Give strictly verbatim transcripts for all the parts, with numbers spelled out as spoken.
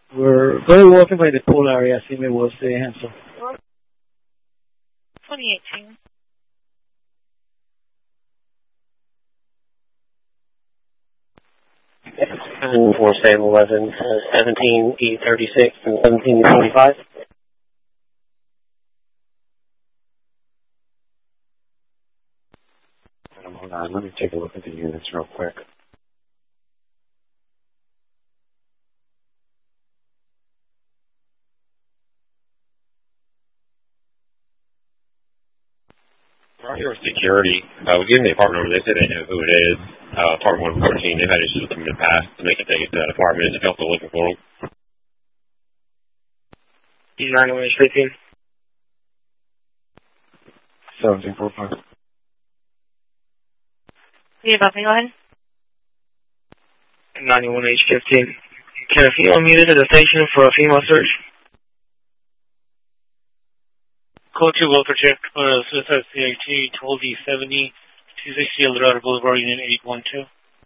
We're very welcome by the pool area, así me was the answer. twenty eighteen. For save eleven, uh, seventeen E thirty-six and seventeen E forty-five. Hold on, let me take a look at the units real quick. Right here with security, uh, we gave them the apartment number. They said they know who it is. Uh, apartment one fourteen. They've had issues with them in the past to make it take it to that apartment. If y'all still looking for them. He's ninety-one H fifteen. seventeen four five. Yeah, Buffy, go ahead. ninety-one H fifteen. Can a female meet into the station for a female search? Code two, welfare check, uh, suicide C I T, twelve E seventy, two sixty Eldorado Boulevard, Unit eight one two.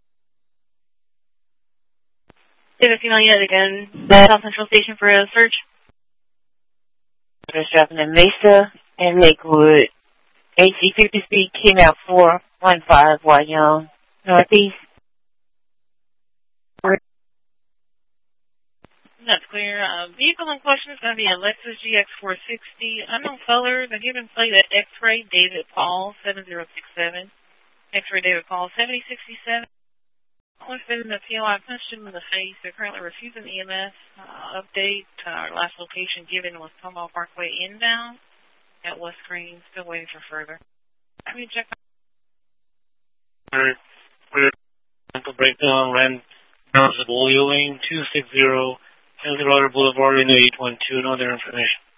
Is a female unit again, the South Central Station for a search? They're shopping in Mesa and Lakewood. A C fifty speed came out four one five Wyong, Northeast. That's clear. Uh, vehicle in question is going to be a Lexus G X four sixty. Unknown color. The given plate at X-Ray David Paul seven zero six seven. X-Ray David Paul seventy sixty-seven. Only fit in the P O I punched him in the face. They're currently refusing E M S. Uh, update. Uh, our last location given was Tomo Parkway inbound at West Green. Still waiting for further. Let me check. Alright. Mental breakdown. Ran down to the Lane two sixty Eldorado Boulevard, Unit eight one two. No other information.